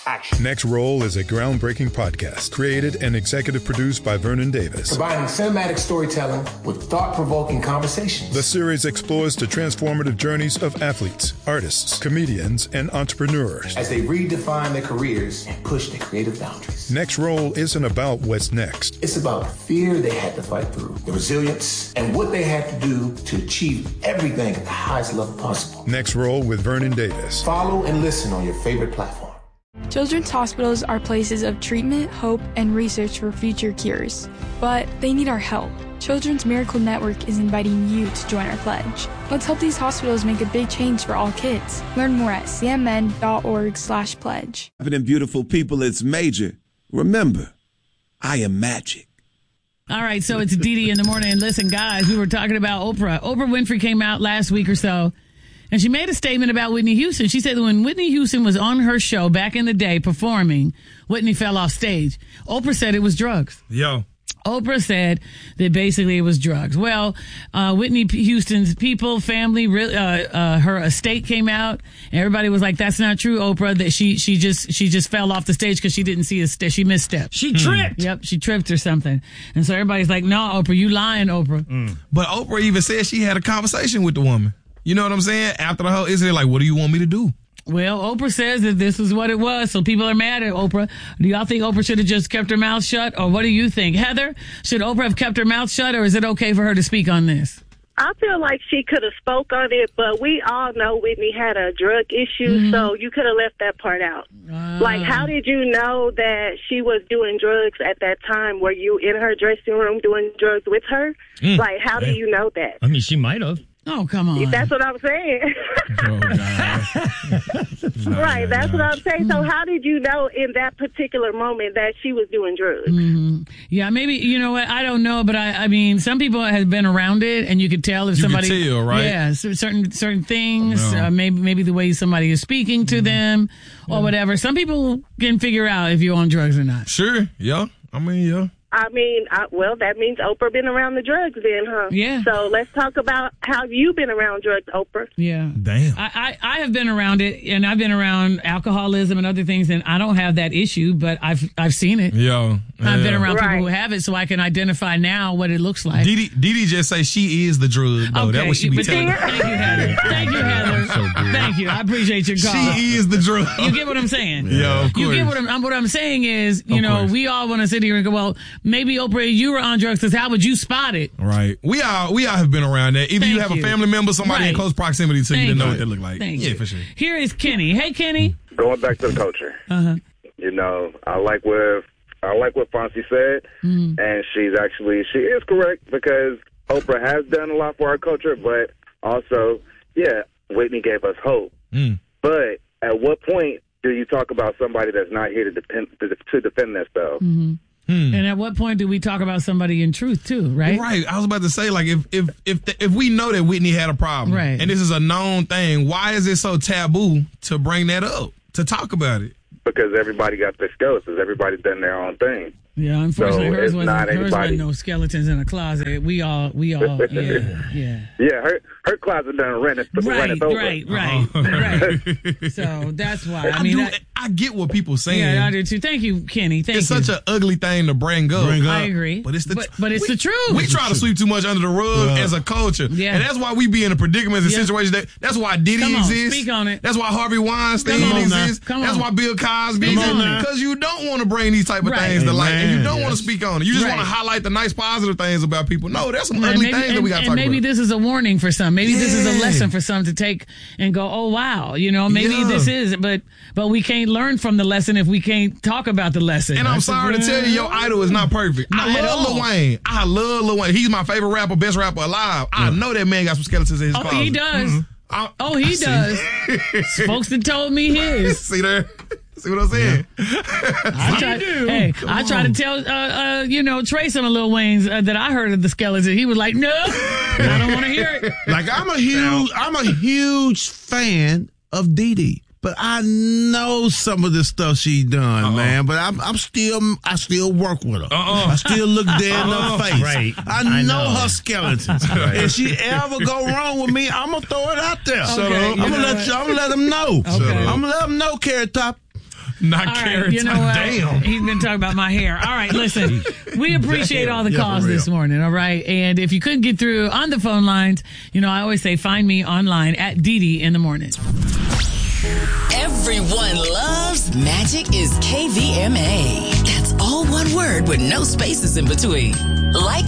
action. Next Roll is a groundbreaking podcast created and executive produced by Vernon Davis. Combining cinematic storytelling with thought-provoking conversations. The series explores the transformative journeys of athletes, artists, comedians, and entrepreneurs as they redefine their careers and push their creative boundaries. Next Roll isn't about what's next. It's about the fear they had to fight through, the resilience, and what they had to do to achieve everything at the highest level possible. Next Roll with Vernon Davis. Follow and listen on your favorite platform. Children's hospitals are places of treatment, hope, and research for future cures. But they need our help. Children's Miracle Network is inviting you to join our pledge. Let's help these hospitals make a big change for all kids. Learn more at cmn.org/pledge. Beautiful people, it's Major. Remember, I am magic. All right, so it's Dee in the morning. And listen, guys, we were talking about Oprah. Oprah Winfrey came out last week or so, and she made a statement about Whitney Houston. She said that when Whitney Houston was on her show back in the day performing, Whitney fell off stage. Oprah said it was drugs. Oprah said that basically it was drugs. Well, Whitney Houston's people, family, her estate came out, and everybody was like, "That's not true, Oprah. That she just fell off the stage because she didn't see she misstepped. She tripped. Yep, she tripped or something." And so everybody's like, "No, Oprah, you lying, Oprah." But Oprah even said she had a conversation with the woman. You know what I'm saying? After the whole incident, like, what do you want me to do? Well, Oprah says that this is what it was, so people are mad at Oprah. Do y'all think Oprah should have just kept her mouth shut, or what do you think? Heather, should Oprah have kept her mouth shut, or is it okay for her to speak on this? I feel like she could have spoke on it, but we all know Whitney had a drug issue, so you could have left that part out. Like, how did you know that she was doing drugs at that time? Were you in her dressing room doing drugs with her? Like, how do you know that? I mean, she might have. Oh, come on. That's what I'm saying. Oh, God. Right, that's what I'm saying. So how did you know in that particular moment that she was doing drugs? Yeah, maybe, you know what, I don't know, but I mean, some people have been around it, and you could tell if somebody... You could tell, right? Yeah, certain things, maybe the way somebody is speaking to them, or whatever. Some people can figure out if you're on drugs or not. Sure, yeah. Well, that means Oprah been around the drugs then, huh? Yeah. So let's talk about how you've been around drugs, Oprah. Yeah. Damn. I have been around it, and I've been around alcoholism and other things, and I don't have that issue, but I've seen it. Yeah. I've been around people who have it, so I can identify now what it looks like. Dee just say she is the drug, though. Okay, That's what she be telling. Thank you, Heather. Thank you, Heather. Thank you. I appreciate your call. She is the drug. You get what I'm saying? Yeah, of course. You get what I'm saying is, you know, we all want to sit here and go, well, maybe Oprah, you were on drugs, because how would you spot it? Right. We all have been around that. Either you have a family member, somebody in close proximity to you to know what they look like. For sure. Here is Kenny. Hey, Kenny. Going back to the culture. You know, I like what Fonzie said, and she is correct, because Oprah has done a lot for our culture, but also, Whitney gave us hope. But at what point do you talk about somebody that's not here to defend themselves? And at what point do we talk about somebody in truth too, right? Right. I was about to say, like, if we know that Whitney had a problem, right, and this is a known thing, why is it so taboo to bring that up, to talk about it? Because everybody got their skeletons. Everybody's done their own thing. Yeah, unfortunately, so hers wasn't no skeletons in a closet. We all, yeah. Yeah, her closet done ran it over. Right. So that's why. I get what people saying. Yeah, I do too. Thank you, Kenny. It's such an ugly thing to bring up. I agree. But it's the truth. We try to sweep too much under the rug as a culture. Yeah. And that's why we be in a predicament and situations. That's why Diddy exists. Speak on it. That's why Harvey Weinstein exists. That's why Bill Cosby exists. Because you don't want to bring these type of things to light. And you don't want to speak on it. You just want to highlight the nice positive things about people. No, there's some ugly things that we got to talk about. And maybe this is a warning for some. Maybe this is a lesson for some to take and go, oh, wow. You know, maybe this is, but we can't learn from the lesson if we can't talk about the lesson. And I'm sorry to tell you, your idol is not perfect. I love Lil Wayne. He's my favorite rapper, best rapper alive. I know that man got some skeletons in his closet. He does. He does. Folks that told me his. See there? See what I'm saying? I tried to tell, Trey some of Lil Wayne's that I heard of the skeleton. He was like, no, I don't want to hear it. Like, I'm a huge fan of Dee Dee. But I know some of the stuff she done, man. But I still work with her. I still look dead in her face. Right. I know her skeletons. If she ever go wrong with me, I'm gonna throw it out there. Okay, I'm gonna let them know. Okay. I'm gonna let them know, Carrot Top. Not carrots. You know what? Damn. He's been talking about my hair. All right, listen. We appreciate all the calls this morning, all right? And if you couldn't get through on the phone lines, I always say find me online at DD in the morning. Everyone loves Magic is KVMA. That's all one word with no spaces in between. Like